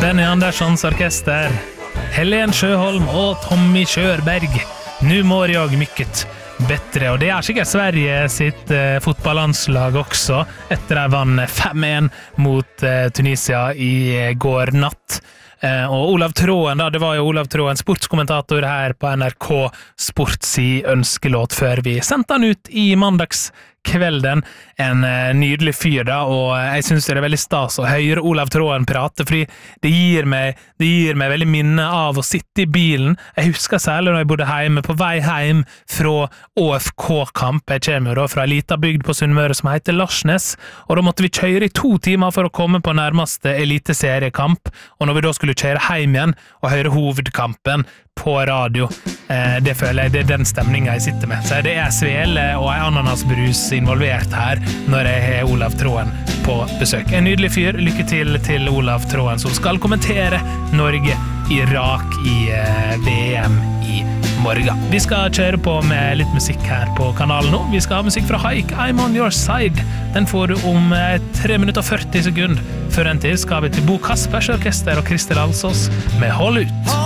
Benny Anderssons orkester, Helen Sjöholm og Tommy Körberg. Nu mår jag mycket bättre. Og det sikkert Sverige sitt fotballandslag også, etter de vann 5-1 mot Tunisia i går natt. Og Olav Tråen da, det var jo Olav Tråen, sportskommentator her på NRK Sports i ønskelåt før vi sendte han ut i mandagskvelden. En nydelig fyr da, og jeg synes det veldig stas å høre Olav Tråen prate, fordi det gir meg veldig minne av å sitte i bilen. Jeg husker særlig når jeg bodde hjemme, på vei hjem fra ÅFK-kamp. Jeg kommer jo da fra en liten bygd på Sunnmøre som heter Larsnes, og da måtte vi kjøre i 2 timer for å komme på nærmeste eliteseriekamp, og når vi da skulle kjøre hjem igjen og høre hovedkampen på radio, det føler jeg, det den stemningen jeg sitter med. Så det svele og en ananasbrus involvert her når jeg har Olav Tråen på besøk. En nydelig fyr, lykke til Olav Tråen som skal kommentere Norge-Irak i VM i morgen. Vi skal kjøre på med litt musikk her på kanalen nå. Vi skal ha musikk fra Haik, I'm on your side. Den får du om 3 minutter og 40 sekunder. Før en tid skal vi til Bo Kaspers orkester og Kristel Alsås med Hold ut.